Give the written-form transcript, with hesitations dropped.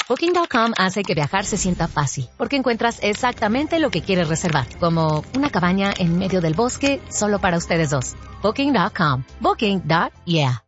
Booking.com hace que viajar se sienta fácil, porque encuentras exactamente lo que quieres reservar, como una cabaña en medio del bosque solo para ustedes dos. Booking.com. Booking.yeah.